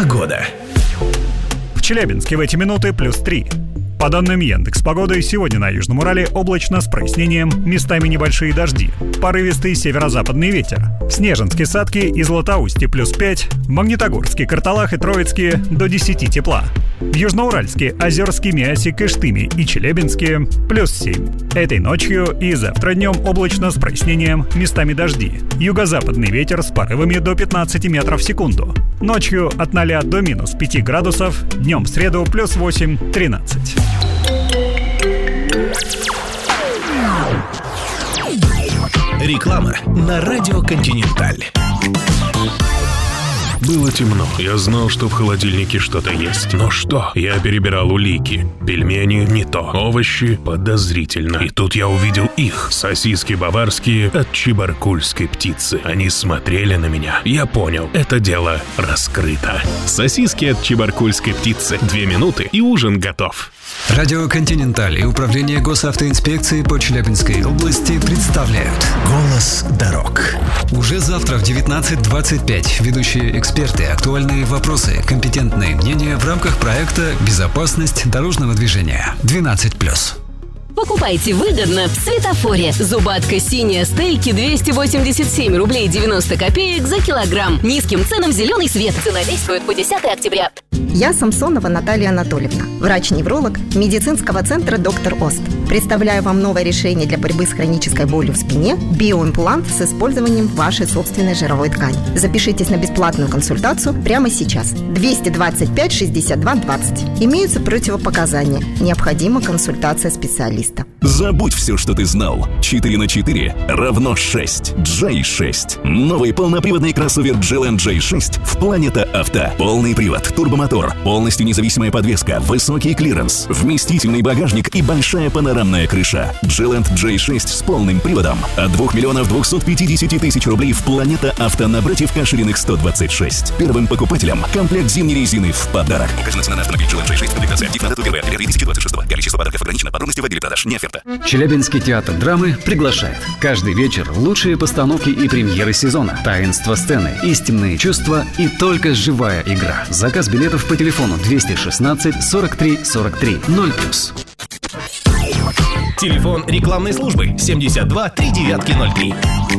Погода. В Челябинске в эти минуты +3. По данным Яндекс.Погоды, сегодня на Южном Урале облачно с прояснением, местами небольшие дожди. Порывистый северо-западный ветер. В Снежинске, Садке и Златоусте +5. В Магнитогорске, Карталах и Троицке до 10 тепла. В Южноуральске, Озерске, Миасе, Кыштыме и Челябинске +7. Этой ночью и завтра днем облачно с прояснением, местами дожди. Юго-западный ветер с порывами до 15 метров в секунду. Ночью от 0 до -5 градусов, днем в среду +8, 13. Реклама на радио «Континенталь». Было темно. Я знал, что в холодильнике что-то есть. Но что? Я перебирал улики. Пельмени не то. Овощи подозрительно. И тут я увидел их. Сосиски баварские от чебаркульской птицы. Они смотрели на меня. Я понял, это дело раскрыто. Сосиски от чебаркульской птицы. 2 минуты и ужин готов. Радио «Континенталь» и Управление госавтоинспекции по Челябинской области представляют «Голос дорог». Уже завтра в 19:25 ведущие эксперты, актуальные вопросы, компетентные мнения в рамках проекта «Безопасность дорожного движения» 12+. Покупайте выгодно в Светофоре. Зубатка синяя стейки 287 рублей 90 копеек за килограмм. Низким ценам зеленый свет. Цена действует по 10 октября. Я Самсонова Наталья Анатольевна, врач-невролог медицинского центра «Доктор Ост». Представляю вам новое решение для борьбы с хронической болью в спине – биоимплант с использованием вашей собственной жировой ткани. Запишитесь на бесплатную консультацию прямо сейчас. 225 62 20. Имеются противопоказания. Необходима консультация специалиста. Забудь все, что ты знал. 4 на 4 равно 6. J6. Новый полноприводный кроссовер GLN J6 в Планета Авто. Полный привод, турбомотор, полностью независимая подвеска, высокий клиренс, вместительный багажник и большая панорамная крыша. GLN J6 с полным приводом от 2 250 000 рублей в Планета Авто на братьев Кашириных 126. Первым покупателям комплект зимней резины в подарок. Указана цена на автомобиль GLN J6. Комплектация актив на дату 1 апреля 2026. Количество подарков ограничено. Подробности в отделе продаж. Не оферта. Челябинский театр драмы приглашает. Каждый вечер лучшие постановки и премьеры сезона. Таинство сцены, истинные чувства и только живая игра. Заказ билетов по телефону 216 43 43 0+. Телефон рекламной службы 72 3903.